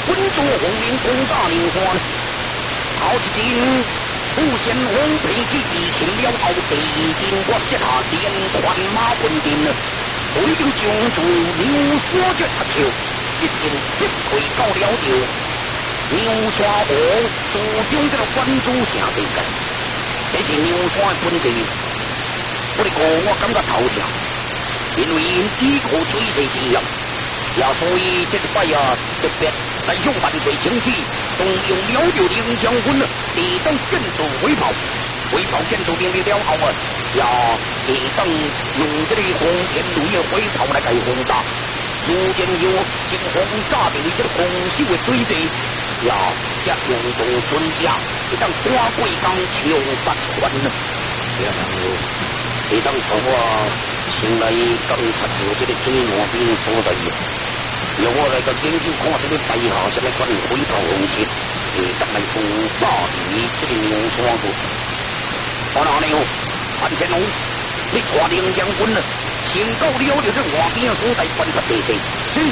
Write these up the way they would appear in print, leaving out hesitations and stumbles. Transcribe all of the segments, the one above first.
本主红名攻打灵山，好一阵富先锋脾气地勤了后，第二阵我设下连环马棍阵，我已经将住牛山这插球，一阵击退到了着牛山河主中这个关主城地界，这是牛山的本地。不过我感觉头上，因为因依靠追随之业。也所以这个拜啊，特别来向万岁请旨，动用了着灵将军地当建筑回炮，回炮建筑兵力了后啊，也地当用这个红天雷的回炮来给轰炸。如今有经轰炸掉这个红手的追击，也加用到准甲，会当花贵钢枪杀关呢。也当有，会当从我先来观察到这个水岸边所在。由我来个研究看这个背后什么款回头红色，当来攻打你这个牛山府。我哪里有潘天龙，你带领将军了，先到了这岸边所在观察地势。是。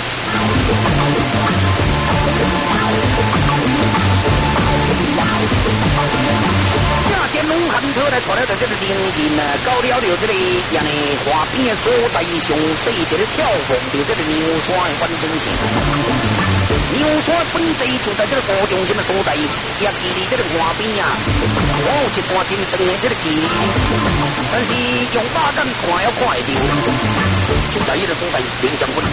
天龙汉特来传了这个灵人啊，到了这里让你花边所在上细这个眺望着这个牛山的观景线。牛山本地就在这个高中心的所在，也距离这个花边啊，我有一段真长的这个距离，但是用马杆看也看会到，就在这个所在林将军。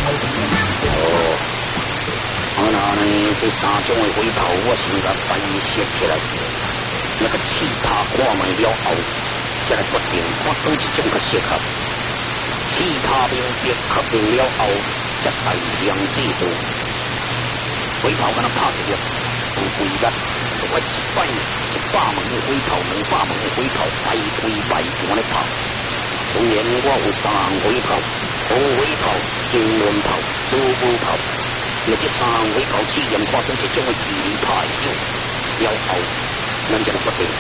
那呢，这三种的回头，我先甲分析起来。那个气塔看卖了后，才来决定看哪一种较适合。气塔明白确定了后，才大量制作。回头跟他拍一个，有规律，我100门回头，200门回头，来回摆盘来拍。当然我有3项回头，好回头、金轮头、珠布头。那这3项回头试验看出这种的距离太少，了后。咱就决定，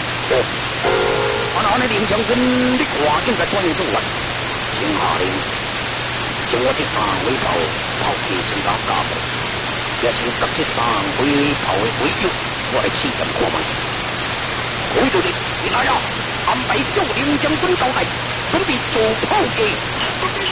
然后呢，林将军，你赶紧来转移主来，请下令，将我这3项回头抛弃先到加固，也请把这3项回头的回友，我来试验看卖。回头的，你来呀，安排小林将军到来，准备做炮击。